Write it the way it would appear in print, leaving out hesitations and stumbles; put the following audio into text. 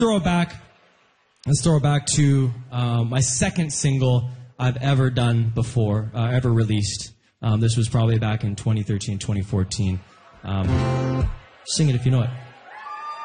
throw it back. Let's throw it back to my second single I've ever done before, ever released. This was probably back in 2013, 2014. Sing it if you know it.